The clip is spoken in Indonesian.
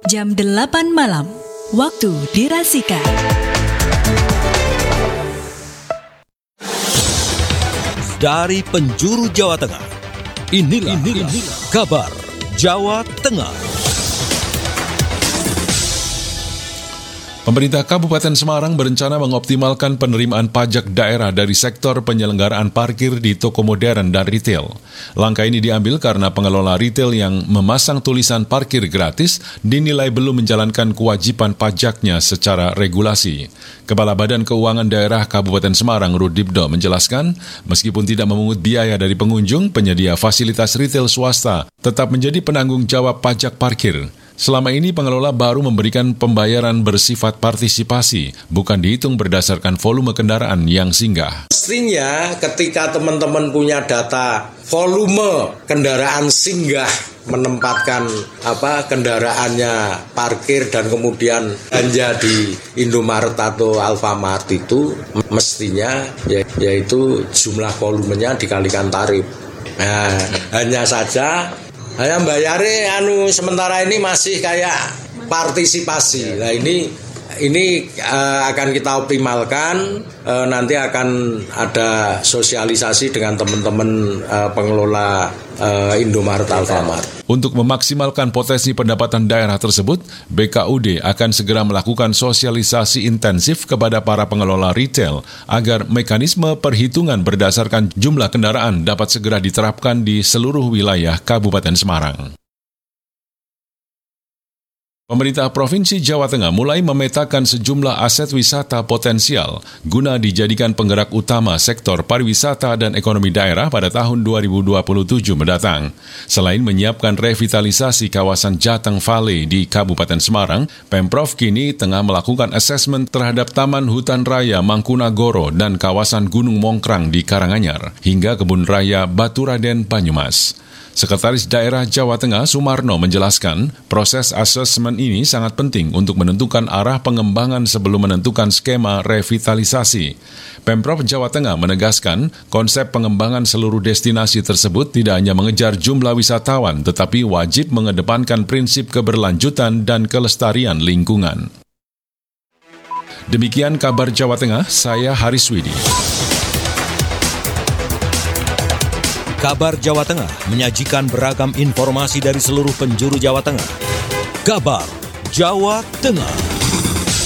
Jam 8 malam, waktu dirasika. Dari penjuru Jawa Tengah, inilah kabar Jawa Tengah. Pemerintah Kabupaten Semarang berencana mengoptimalkan penerimaan pajak daerah dari sektor penyelenggaraan parkir di toko modern dan retail. Langkah ini diambil karena pengelola retail yang memasang tulisan parkir gratis dinilai belum menjalankan kewajiban pajaknya secara regulasi. Kepala Badan Keuangan Daerah Kabupaten Semarang, Rudibdo, menjelaskan, meskipun tidak memungut biaya dari pengunjung, penyedia fasilitas retail swasta tetap menjadi penanggung jawab pajak parkir. Selama ini pengelola baru memberikan pembayaran bersifat partisipasi, bukan dihitung berdasarkan volume kendaraan yang singgah. Mestinya ketika teman-teman punya data volume kendaraan singgah menempatkan kendaraannya parkir dan kemudian belanja di Indomaret atau Alfamart itu mestinya yaitu jumlah volumenya dikalikan tarif. Nah, hanya saja bayare sementara ini masih kayak partisipasi. Nah ini akan kita optimalkan, nanti akan ada sosialisasi dengan teman-teman pengelola Indomaret Alfamart. Untuk memaksimalkan potensi pendapatan daerah tersebut, BKUD akan segera melakukan sosialisasi intensif kepada para pengelola retail agar mekanisme perhitungan berdasarkan jumlah kendaraan dapat segera diterapkan di seluruh wilayah Kabupaten Semarang. Pemerintah Provinsi Jawa Tengah mulai memetakan sejumlah aset wisata potensial guna dijadikan penggerak utama sektor pariwisata dan ekonomi daerah pada tahun 2027 mendatang. Selain menyiapkan revitalisasi kawasan Jateng Valley di Kabupaten Semarang, Pemprov kini tengah melakukan asesmen terhadap Taman Hutan Raya Mangkunagoro dan kawasan Gunung Mongkrang di Karanganyar, hingga Kebun Raya Baturaden Banyumas. Sekretaris Daerah Jawa Tengah Sumarno menjelaskan, proses asesmen ini sangat penting untuk menentukan arah pengembangan sebelum menentukan skema revitalisasi. Pemprov Jawa Tengah menegaskan, konsep pengembangan seluruh destinasi tersebut tidak hanya mengejar jumlah wisatawan, tetapi wajib mengedepankan prinsip keberlanjutan dan kelestarian lingkungan. Demikian kabar Jawa Tengah, saya Haris Widi. Kabar Jawa Tengah menyajikan beragam informasi dari seluruh penjuru Jawa Tengah. Kabar Jawa Tengah.